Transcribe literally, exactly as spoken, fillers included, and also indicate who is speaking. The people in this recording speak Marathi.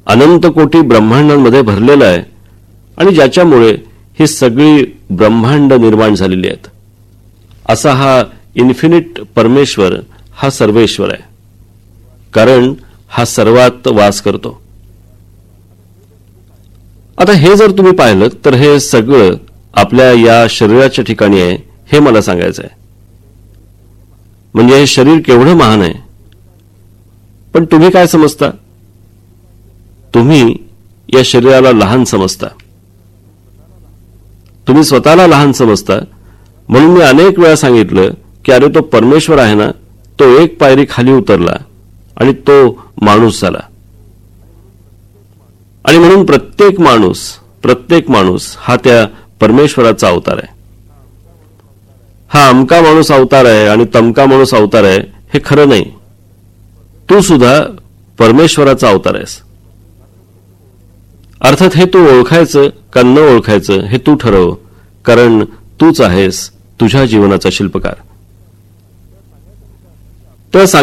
Speaker 1: अनंत कोटी ब्रह्मांडांमध्ये भरलेला आहे आणि ज्याच्यामुळे ही सगळी ब्रह्मांड निर्माण झालेली आहेत. असा हा इन्फिनिट परमेश्वर हा सर्वेश्वर आहे, कारण हा सर्वात वास करतो. आता हे जर तुम्ही पाहिलं तर हे सगळं आपल्या या शरीराच्या ठिकाणी आहे हे मला सांगायचं आहे. म्हणजे हे शरीर केवढं महान आहे. पण तुम्ही काय समजता? तुम्ही या शरीराला लहान समजता. तुम्ही स्वतःला लहान समजता. म्हणून मी अनेक वेळा सांगितलं की अरे तो परमेश्वर आहे ना, तो एक पायरी खाली उतरला आणि तो माणूस झाला. आणि म्हणून प्रत्येक माणूस प्रत्येक माणूस हा त्या परमेश्वराचा अवतार आहे. हा अमका माणूस अवतार आहे आणि तमका माणूस अवतार आहे हे खरं नाही. तू सुद्धा परमेश्वराचा अवतार आहेस. अर्थात हे तू ओळखायचं का न ओळखायचं हे तू ठरव, कारण तूच आहेस तुझ्या जीवनाचा शिल्पकार. तर